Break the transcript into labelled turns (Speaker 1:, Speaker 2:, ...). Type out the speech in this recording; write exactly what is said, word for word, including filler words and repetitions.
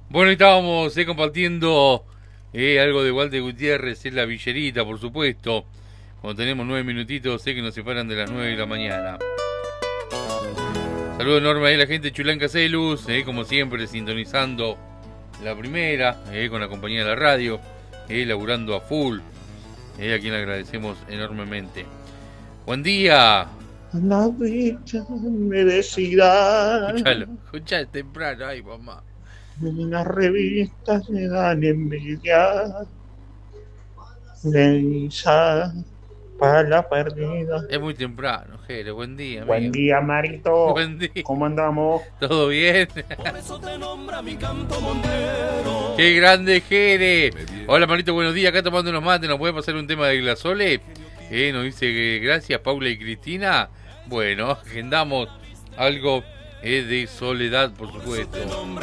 Speaker 1: Bueno, estábamos eh, compartiendo eh, algo de Walter Gutiérrez en la villerita, por supuesto. Cuando tenemos nueve minutitos, sé que nos separan de las nueve de la mañana. Saludos enorme ahí a la gente de Chulán Caselus, eh, como siempre, sintonizando la primera, eh, con la compañía de la radio, eh, laburando a full, eh, a quien agradecemos enormemente. Buen día.
Speaker 2: La dicha merecida.
Speaker 1: Escuchalo, escuchá temprano, ay mamá.
Speaker 2: En las revistas le dan envidia. Lisa para la perdida.
Speaker 1: Es muy temprano, Jere, buen día,
Speaker 2: Buen
Speaker 1: amigo.
Speaker 2: día, Marito.
Speaker 1: Buen día.
Speaker 2: ¿Cómo andamos?
Speaker 1: ¿Todo bien?
Speaker 3: Por eso te nombra mi canto montero.
Speaker 1: ¡Qué grande, Jere! Hola, Marito, buenos días. Acá tomando unos mates. ¿Nos puede pasar un tema de Glasole? Eh, nos dice que gracias, Paula y Cristina. Bueno, agendamos algo eh, de Soledad, por supuesto.